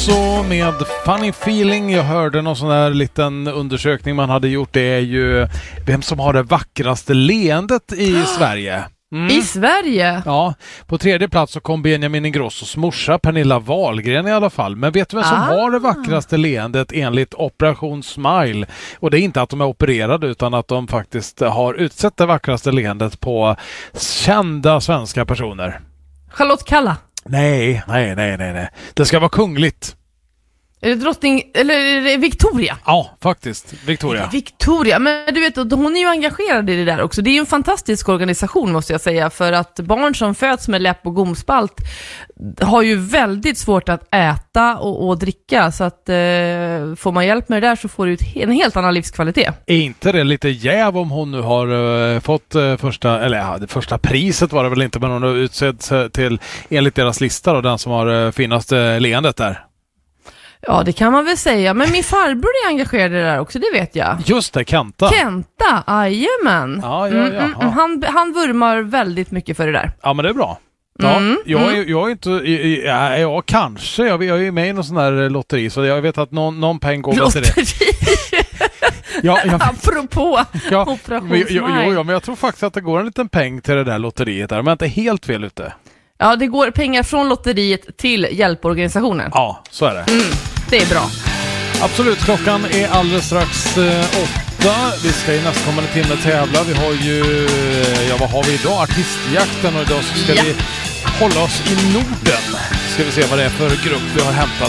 Ingrosso med Funny Feeling. Jag hörde någon sån här liten undersökning man hade gjort. Det är ju vem som har det vackraste leendet i Sverige. I Sverige? Ja, på tredje plats så kom Benjamin Ingrossos morsa Pernilla Wahlgren i alla fall. Men vet du vem som har det vackraste leendet enligt Operation Smile? Och det är inte att de är opererade utan att de faktiskt har utsett det vackraste leendet på kända svenska personer. Charlotte Kalla? Nej. Det ska vara kungligt. Är det drottning, eller är det Victoria? Ja, faktiskt. Victoria, men du vet, hon är ju engagerad i det där också. Det är ju en fantastisk organisation måste jag säga, för att barn som föds med läpp- och gomspalt har ju väldigt svårt att äta och dricka, så att får man hjälp med det där så får du en helt annan livskvalitet. Är inte det lite jäv om hon nu har fått det första priset var det väl inte, men hon har utsedd till enligt deras lista då, den som har finaste leendet där? Ja, det kan man väl säga. Men min farbror är engagerad i det där också, det vet jag. Just det, Kenta, jajamän. Ja. Han vurmar väldigt mycket för det där. Ja, men det är bra. Ja, jag är inte... Ja, kanske. Jag är ju med i någon sån här lotteri, så jag vet att någon peng går till det. Apropå Operation Smile. Men jag tror faktiskt att det går en liten peng till det där lotteriet där, men inte helt fel ute. Ja, det går pengar från lotteriet till hjälporganisationen. Ja, så är det. Det är bra. Absolut, klockan är alldeles strax 8. Vi ska i nästkommande timme tävla. Vi har ju, vad har vi idag? Artistjakten, och idag så ska vi hålla oss i Norden. Ska vi se vad det är för grupp vi har hämtat.